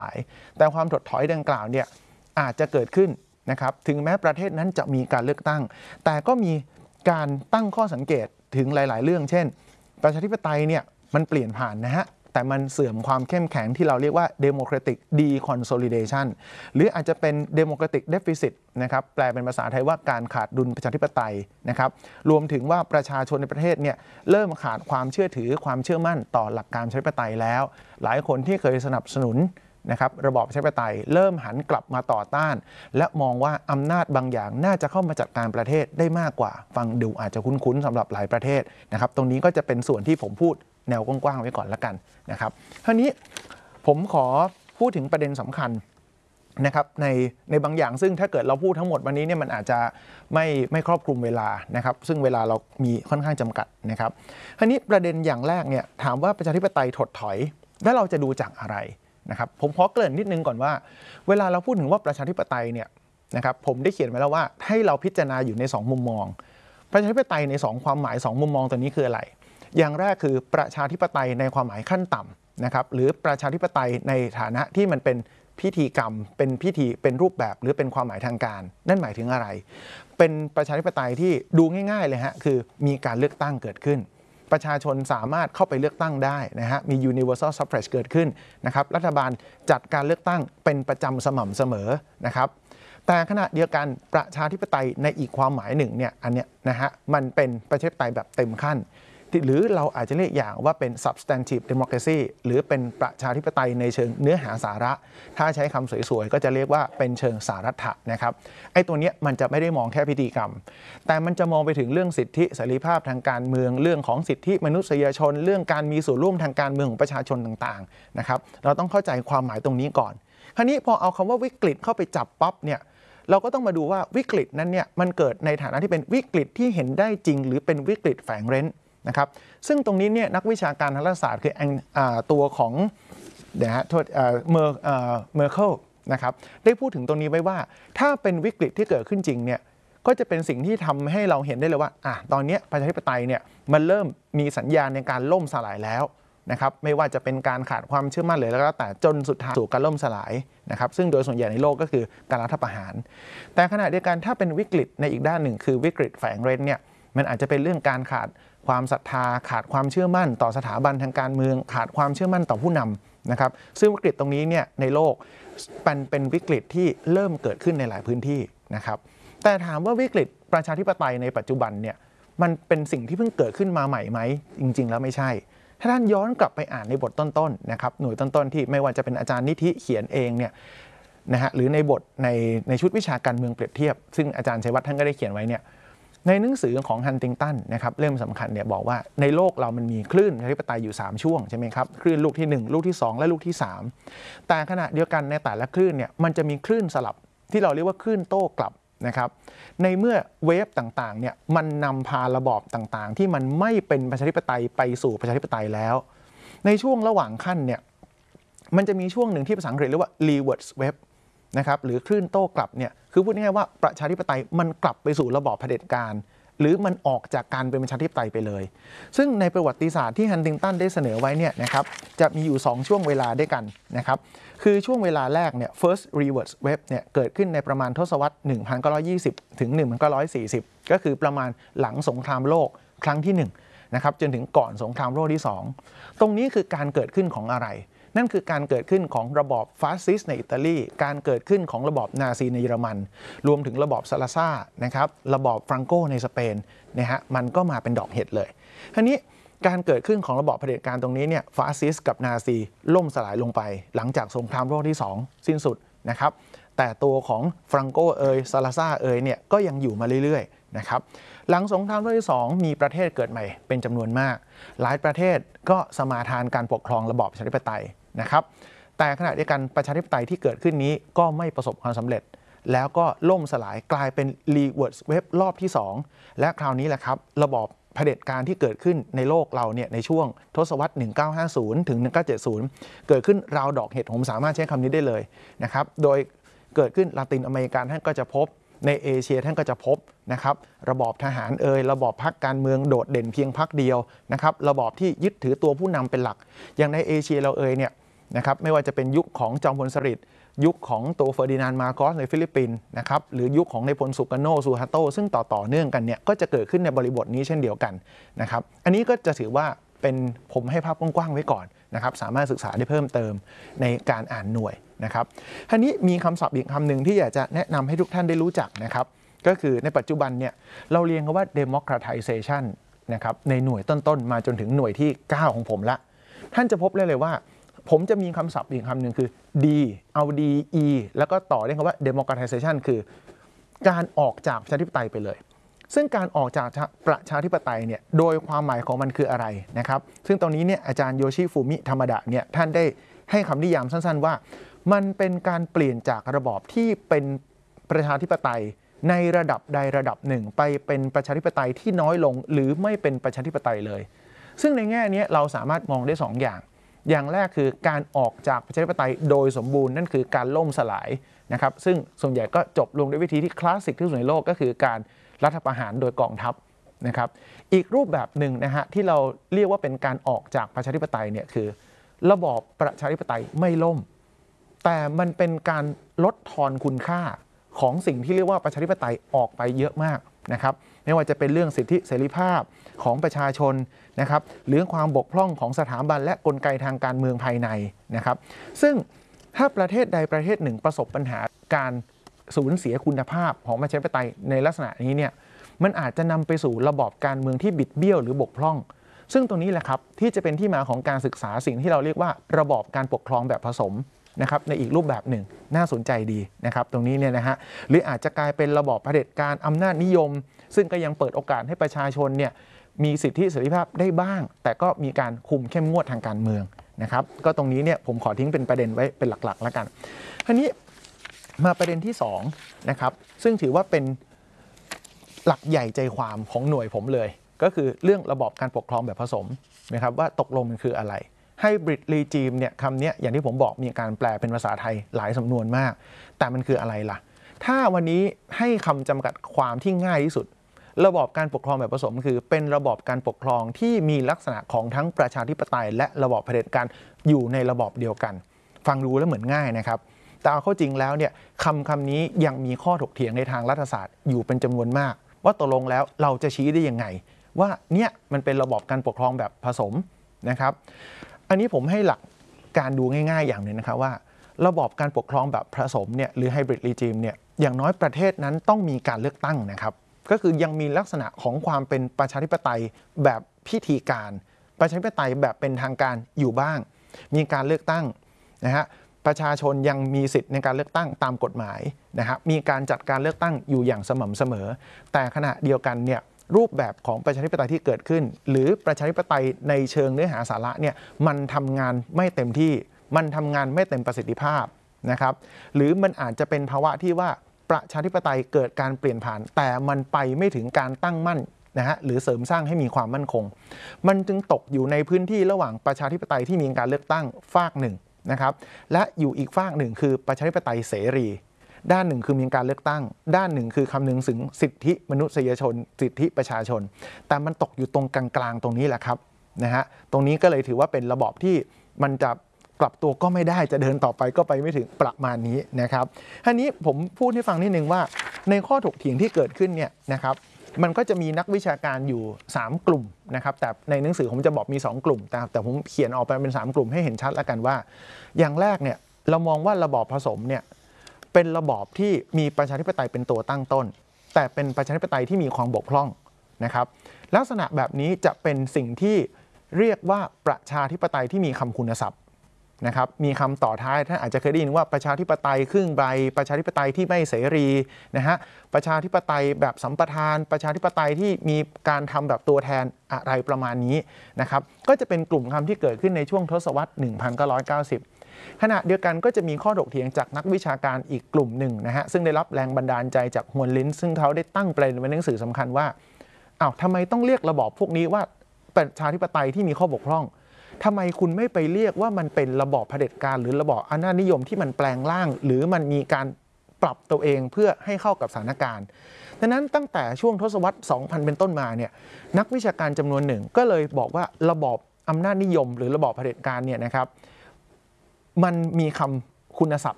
แต่ความถดถอยดังกล่าวเนี่ยอาจจะเกิดขึ้นนะครับถึงแม้ประเทศนั้นจะมีการเลือกตั้งแต่ก็มีการตั้งข้อสังเกตถึงหลายๆเรื่องเช่นประชาธิปไตยเนี่ยมันเปลี่ยนผ่านนะฮะแต่มันเสื่อมความเข้มแข็งที่เราเรียกว่า democratic deconsolidation หรืออาจจะเป็น democratic deficit นะครับแปลเป็นภาษาไทยว่าการขาดดุลประชาธิปไตยนะครับรวมถึงว่าประชาชนในประเทศเนี่ยเริ่มขาดความเชื่อถือความเชื่อมั่นต่อหลักการประชาธิปไตยแล้วหลายคนที่เคยสนับสนุนนะครับระบอบประชาธิปไตยเริ่มหันกลับมาต่อต้านและมองว่าอำนาจบางอย่างน่าจะเข้ามาจัดการประเทศได้มากกว่าฟังดูอาจจะคุ้นๆสำหรับหลายประเทศนะครับตรงนี้ก็จะเป็นส่วนที่ผมพูดแนวกว้างๆไว้ก่อนละกันนะครับคราวนี้ผมขอพูดถึงประเด็นสำคัญนะครับในบางอย่างซึ่งถ้าเกิดเราพูดทั้งหมดวันนี้เนี่ยมันอาจจะไม่ครอบคลุมเวลานะครับซึ่งเวลาเรามีค่อนข้างจำกัดนะครับคราวนี้ประเด็นอย่างแรกเนี่ยถามว่าประชาธิปไตยถดถอยแล้วเราจะดูจากอะไรนะครับผมขอเกริ่นนิดนึงก่อนว่าเวลาเราพูดถึงว่าประชาธิปไตยเนี่ยนะครับผมได้เขียนไว้แล้วว่าให้เราพิจารณาอยู่ใน2มุมมองประชาธิปไตยใน2ความหมาย2มุมมองตัวนี้คืออะไรอย่างแรกคือประชาธิปไตยในความหมายขั้นต่ำนะครับหรือประชาธิปไตยในฐานะที่มันเป็นพิธีกรรมเป็นพิธีเป็นรูปแบบหรือเป็นความหมายทางการนั่นหมายถึงอะไรเป็นประชาธิปไตยที่ดูง่ายๆเลยฮะคือมีการเลือกตั้งเกิดขึ้นประชาชนสามารถเข้าไปเลือกตั้งได้นะฮะมี universal suffrage เกิดขึ้นนะครับรัฐบาลจัดการเลือกตั้งเป็นประจำสม่ำเสมอนะครับแต่ขณะเดียวกันประชาธิปไตยในอีกความหมายหนึ่งเนี่ยอันเนี้ยนะฮะมันเป็นประชาธิปไตยแบบเต็มขั้นหรือเราอาจจะเรียกอย่างว่าเป็น substantive democracy หรือเป็นประชาธิปไตยในเชิงเนื้อหาสาระถ้าใช้คำสวยๆก็จะเรียกว่าเป็นเชิงสารัฐะนะครับไอ้ตัวเนี้ยมันจะไม่ได้มองแค่พิธีกรรมแต่มันจะมองไปถึงเรื่องสิทธิเสรีภาพทางการเมืองเรื่องของสิทธิมนุษยชนเรื่องการมีส่วนร่วมทางการเมืองของประชาชนต่างๆนะครับเราต้องเข้าใจความหมายตรงนี้ก่อนคราวนี้พอเอาคำว่าวิกฤตเข้าไปจับปั๊บเนี่ยเราก็ต้องมาดูว่าวิกฤตนั้นเนี่ยมันเกิดในฐานะที่เป็นวิกฤตที่เห็นได้จริงหรือเป็นวิกฤตแฝงเร้นนะครับซึ่งตรงนี้เนี่ยนักวิชาการทางรัฐศาสตร์คือตัวของเมอร์เคิลนะครับได้พูดถึงตรงนี้ไว้ว่าถ้าเป็นวิกฤตที่เกิดขึ้นจริงเนี่ยก็จะเป็นสิ่งที่ทำให้เราเห็นได้เลยว่าตอนนี้ประชาธิปไตยเนี่ยมันเริ่มมีสัญญาณในการล่มสลายแล้วนะครับไม่ว่าจะเป็นการขาดความเชื่อมั่นเลยแล้วแต่จนสุดท้ายสู่การล่มสลายนะครับซึ่งโดยส่วนใหญ่ในโลกก็คือการรัฐประหารแต่ขณะเดียวกันถ้าเป็นวิกฤตในอีกด้านหนึ่งคือวิกฤตแฝงเร้นเนี่ยมันอาจจะเป็นเรื่องการขาดความศรัทธาขาดความเชื่อมั่นต่อสถาบันทางการเมืองขาดความเชื่อมั่นต่อผู้นำนะครับซึ่งวิกฤตตรงนี้เนี่ยในโลกเป็นวิกฤตที่เริ่มเกิดขึ้นในหลายพื้นที่นะครับแต่ถามว่าวิกฤตประชาธิปไตยในปัจจุบันเนี่ยมันเป็นสิ่งที่เพิ่งเกิดขึ้นมาใหม่ไหมจริงๆแล้วไม่ใช่ถ้าท่านย้อนกลับไปอ่านในบทต้นๆนะครับหน่วยต้นๆที่ไม่ว่าจะเป็นอาจารย์นิธิเขียนเองเนี่ยนะฮะหรือในบทในชุดวิชาการเมืองเปรียบเทียบซึ่งอาจารย์ชัยวัฒน์ท่านก็ได้เขียนไว้เนี่ยในหนังสือของฮันติงตันนะครับเล่มสำคัญเนี่ยบอกว่าในโลกเรามันมีคลื่นประชาธิปไตยอยู่3ช่วงใช่ไหมครับคลื่นลูกที่1ลูกที่2และลูกที่3แต่ขณะเดียวกันในแต่ละคลื่นเนี่ยมันจะมีคลื่นสลับที่เราเรียกว่าคลื่นโต้กลับนะครับในเมื่อเวฟต่างๆเนี่ยมันนำพาระบอบต่างๆที่มันไม่เป็นประชาธิปไตยไปสู่ประชาธิปไตยแล้วในช่วงระหว่างขั้นเนี่ยมันจะมีช่วงหนึ่งที่ภาษาอังกฤษเรียกว่า reverse wave นะครับหรือคลื่นโต้กลับเนี่ยคือพูดง่ายๆว่าประชาธิปไตยมันกลับไปสู่ระบอบเผด็จการหรือมันออกจากการเป็นประชาธิปไตยไปเลยซึ่งในประวัติศาสตร์ที่ฮันติงตันได้เสนอไว้เนี่ยนะครับจะมีอยู่2ช่วงเวลาด้วยกันนะครับคือช่วงเวลาแรกเนี่ย first reverse wave เนี่ยเกิดขึ้นในประมาณทศวรรษ 1920 ถึง 1940 ก็คือประมาณหลังสงครามโลกครั้งที่1นะครับจนถึงก่อนสงครามโลกที่2ตรงนี้คือการเกิดขึ้นของอะไรนั่นคือการเกิดขึ้นของระบอบฟาสซิสต์ในอิตาลีการเกิดขึ้นของระบอบนาซีในเยอรมันรวมถึงระบอบซาลาซ่านะครับระบอบฟรังโกในสเปนนะฮะมันก็มาเป็นดอกเห็ดเลยทีนี้การเกิดขึ้นของระบอบเผด็จการตรงนี้เนี่ยฟาสซิสต์กับนาซีล่มสลายลงไปหลังจากสงครามโลกที่2สิ้นสุดนะครับแต่ตัวของฟรังโกซาลาซ่าเนี่ยก็ยังอยู่มาเรื่อยๆนะครับหลังสงครามโลกที่2มีประเทศเกิดใหม่เป็นจำนวนมากหลายประเทศก็สมาทานการปกครองระบอบประชาธิปไตยนะครับแต่ขณะเดียวกันประชาธิปไตยที่เกิดขึ้นนี้ก็ไม่ประสบความสำเร็จแล้วก็ล่มสลายกลายเป็นรีเวิร์สเวฟรอบที่2และคราวนี้แหละครับระบอบเผด็จการที่เกิดขึ้นในโลกเราเนี่ยในช่วงทศวรรษ 1950 ถึง 1970 เกิดขึ้นราวดอกเห็ดผมสามารถใช้คำนี้ได้เลยนะครับโดยเกิดขึ้นลาตินอเมริกาท่านก็จะพบในเอเชียท่านก็จะพบนะครับระบอบทหารระบอบพรรคการเมืองโดดเด่นเพียงพรรคเดียวนะครับระบอบที่ยึดถือตัวผู้นำเป็นหลักอย่างในเอเชียเราเนี่ยนะครับไม่ว่าจะเป็นยุคของจอมพลสฤษดิ์ยุคของตัวเฟอร์ดินานด์มาโกสในฟิลิปปินส์นะครับหรือยุคของในพลสุกาโนซูฮาโตซึ่งต่อเนื่องกันเนี่ยก็จะเกิดขึ้นในบริบทนี้เช่นเดียวกันนะครับอันนี้ก็จะถือว่าเป็นผมให้ภาพกว้างๆไว้ก่อนนะครับสามารถศึกษาได้เพิ่มเติมในการอ่านหน่วยนะครับทีนี้มีคำศัพท์อีกคำหนึ่งที่อยากจะแนะนำให้ทุกท่านได้รู้จักนะครับก็คือในปัจจุบันเนี่ยเราเรียนกันว่า democratization นะครับในหน่วยต้นๆมาจนถึงหน่วยที่9ของผมละท่านจะพบเลยว่าผมจะมีคำศัพท์อีกคำหนึ่งคือ D เอา D E แล้วก็ต่อด้วยคำว่า democratization คือการออกจากประชาธิปไตยไปเลยซึ่งการออกจากประชาธิปไตยเนี่ยโดยความหมายของมันคืออะไรนะครับซึ่งตรงนี้เนี่ยอาจารย์โยชิฟูมิธรรมดะเนี่ยท่านได้ให้คำนิยามสั้นๆว่ามันเป็นการเปลี่ยนจากระบอบที่เป็นประชาธิปไตยในระดับใดระดับหนึ่งไปเป็นประชาธิปไตยที่น้อยลงหรือไม่เป็นประชาธิปไตยเลยซึ่งในแง่นี้เราสามารถมองได้2 อย่างแรกคือการออกจากประชาธิปไตยโดยสมบูรณ์นั่นคือการล่มสลายนะครับซึ่งส่วนใหญ่ก็จบลงด้วยวิธีที่คลาสสิกที่สุดในโลกก็คือการรัฐประหารโดยกองทัพนะครับอีกรูปแบบหนึ่งนะฮะที่เราเรียกว่าเป็นการออกจากประชาธิปไตยเนี่ยคือระบอบประชาธิปไตยไม่ล่มแต่มันเป็นการลดทอนคุณค่าของสิ่งที่เรียกว่าประชาธิปไตยออกไปเยอะมากนะครับไม่ว่าจะเป็นเรื่องสิทธิเสรีภาพของประชาชนนะครับหรือความบกพร่องของสถาบันและกลไกทางการเมืองภายในนะครับซึ่งถ้าประเทศใดประเทศหนึ่งประสบปัญหาการสูญเสียคุณภาพของประชาธิปไตยในลักษณะนี้เนี่ยมันอาจจะนำไปสู่ระบอบการเมืองที่บิดเบี้ยวหรือบกพร่องซึ่งตรงนี้แหละครับที่จะเป็นที่มาของการศึกษาสิ่งที่เราเรียกว่าระบอบการปกครองแบบผสมนะครับในอีกรูปแบบหนึ่งน่าสนใจดีนะครับตรงนี้เนี่ยนะฮะหรืออาจจะกลายเป็นระบอบเผด็จการอำนาจนิยมซึ่งก็ยังเปิดโอกาสให้ประชาชนเนี่ยมีสิทธิเสรีภาพได้บ้างแต่ก็มีการคุมเข้มงวดทางการเมืองนะครับก็ตรงนี้เนี่ยผมขอทิ้งเป็นประเด็นไว้เป็นหลักๆแล้วกันทีนี้มาประเด็นที่2นะครับซึ่งถือว่าเป็นหลักใหญ่ใจความของหน่วยผมเลยก็คือเรื่องระบอบการปกครองแบบผสมนะครับว่าตกลงมันคืออะไรไฮบริดรีจิมเนี่ยคำนี้อย่างที่ผมบอกมีการแปลเป็นภาษาไทยหลายสำนวนมากแต่มันคืออะไรล่ะถ้าวันนี้ให้คำจำกัดความที่ง่ายที่สุดระบอบการปกครองแบบผสมคือเป็นระบอบการปกครองที่มีลักษณะของทั้งประชาธิปไตยและระบอบเผด็จการอยู่ในระบอบเดียวกันฟังดูแล้วเหมือนง่ายนะครับแต่เอาเข้าจริงแล้วเนี่ยคำนี้ยังมีข้อถกเถียงในทางรัฐศาสตร์อยู่เป็นจำนวนมากว่าตกลงแล้วเราจะชี้ได้ยังไงว่าเนี่ยมันเป็นระบอบการปกครองแบบผสมนะครับอันนี้ผมให้หลักการดูง่ายๆอย่างหนึ่งนะครับว่าระบอบการปกครองแบบผสมเนี่ยหรือไฮบริดรีจิมเนี่ยอย่างน้อยประเทศนั้นต้องมีการเลือกตั้งนะครับก็คือยังมีลักษณะของความเป็นประชาธิปไตยแบบพิธีการประชาธิปไตยแบบเป็นทางการอยู่บ้างมีการเลือกตั้งนะฮะประชาชนยังมีสิทธิ์ในการเลือกตั้งตามกฎหมายนะฮะมีการจัดการเลือกตั้งอยู่อย่างสม่ำเสมอแต่ขณะเดียวกันเนี่ยรูปแบบของประชาธิปไตยที่เกิดขึ้นหรือประชาธิปไตยในเชิงเนื้อหาสาระเนี่ยมันทำงานไม่เต็มที่มันทำงานไม่เต็มประสิทธิภาพนะครับหรือมันอาจจะเป็นภาวะที่ว่าประชาธิปไตยเกิดการเปลี่ยนผ่านแต่มันไปไม่ถึงการตั้งมั่นนะฮะหรือเสริมสร้างให้มีความมั่นคงมันจึงตกอยู่ในพื้นที่ระหว่างประชาธิปไตยที่มีการเลือกตั้งฝากหนึ่งนะครับและอยู่อีกฝากหนึ่งคือประชาธิปไตยเสรีด้านหนึ่งคือมีการเลือกตั้งด้านหนึ่งคือคำนึงถึงสิทธิมนุษยชนสิทธิประชาชนแต่มันตกอยู่ตรงกลางๆตรงนี้แหละครับนะฮะตรงนี้ก็เลยถือว่าเป็นระบอบที่มันจะกลับตัวก็ไม่ได้จะเดินต่อไปก็ไปไม่ถึงประมาณนี้นะครับทีนี้ผมพูดให้ฟังนิดนึงว่าในข้อถกเถียงที่เกิดขึ้นเนี่ยนะครับมันก็จะมีนักวิชาการอยู่3กลุ่มนะครับแต่ในหนังสือผมจะบอกมี2กลุ่มแต่ผมเขียนออกไปเป็น3กลุ่มให้เห็นชัดแล้วกันว่าอย่างแรกเนี่ยเรามองว่าระบอบผสมเนี่ยเป็นระบอบที่มีประชาธิปไตยเป็นตัวตั้งต้นแต่เป็นประชาธิปไตยที่มีความบกพร่องนะครับลักษณะแบบนี้จะเป็นสิ่งที่เรียกว่าประชาธิปไตยที่มีคำคุณศัพท์นะครับมีคำต่อท้ายท่านอาจจะเคยได้ยินว่าประชาธิปไตยครึ่งใบประชาธิปไตยที่ไม่เสรีนะฮะประชาธิปไตยแบบสัมปทานประชาธิปไตยที่มีการทำแบบตัวแทนอะไรประมาณนี้นะครับก็จะเป็นกลุ่มคำที่เกิดขึ้นในช่วงทศวรรษ 1990 ขณะเดียวกันก็จะมีข้อถกเถียงจากนักวิชาการอีกกลุ่มหนึ่งนะฮะซึ่งได้รับแรงบันดาลใจจากฮวนลินซึ่งเขาได้ตั้งประเด็นไว้ในหนังสือสำคัญว่าอ้าวทำไมต้องเรียกระบอบพวกนี้ว่าประชาธิปไตยที่มีข้อบกพร่องทำไมคุณไม่ไปเรียกว่ามันเป็นระบอบเผด็จการหรือระบอบอำนาจนิยมที่มันแปลงร่างหรือมันมีการปรับตัวเองเพื่อให้เข้ากับสถานการณ์ดังนั้นตั้งแต่ช่วงทศวรรษ 2000 เป็นต้นมาเนี่ยนักวิชาการจำนวนหนึ่งก็เลยบอกว่าระบอบอำนาจนิยมหรือระบอบเผด็จการเนี่ยนะครับมันมีคำคุณศัพท์